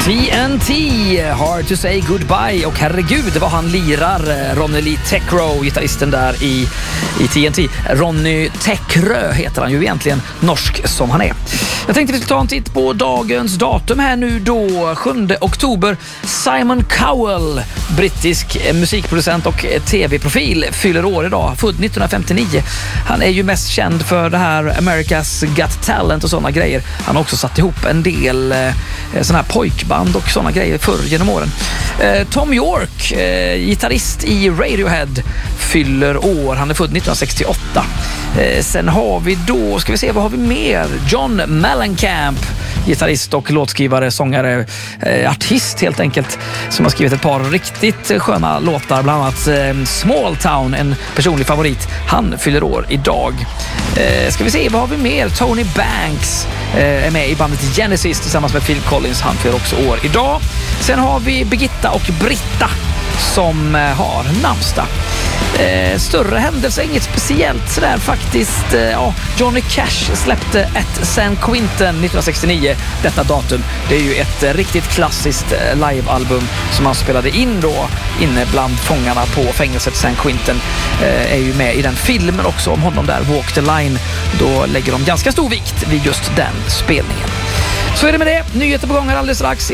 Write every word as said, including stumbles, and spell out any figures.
T N T, Hard to say goodbye. Och herregud vad han lirar, Ronny Lee Tekrö, gitarristen där i, i T N T. Ronny Tekrö heter han ju egentligen, norsk som han är. Jag tänkte vi ska ta en titt på dagens datum här nu då, sjunde oktober. Simon Cowell, brittisk musikproducent och tv-profil, fyller år idag, född nittonhundrafemtionio. Han är ju mest känd för det här America's Got Talent och sådana grejer. Han har också satt ihop en del eh, sådana här pojkband och sådana grejer förr genom åren. Eh, Tom York, eh, gitarrist i Radiohead, fyller år. Han är född nittonhundrasextioåtta. Eh, sen har vi då, ska vi se, vad har vi mer? John Mellencamp, gitarrist och låtskrivare, sångare, eh, artist helt enkelt, som har skrivit ett par riktigt sköna låtar, bland annat eh, Small Town, en personlig favorit. Han fyller år idag. Eh, ska vi se, vad har vi mer? Tony Banks eh, är med i bandet Genesis tillsammans med Phil Collins. Han fyller också år idag. Sen har vi Birgitta och Britta som eh, har namnsdag. Eh, större händelse, inget speciellt sådär faktiskt. Eh, ja, Johnny Cash släppte ett San Quentin nittonhundrasextionio, detta datum. Det är ju ett eh, riktigt klassiskt eh, livealbum som han spelade in då inne bland fångarna på fängelset San Quentin. Eh, är ju med i den filmen också om honom där, Walk the Line. Då lägger de ganska stor vikt vid just den spelningen. Så är det med det. Nyheter på gång här alldeles strax.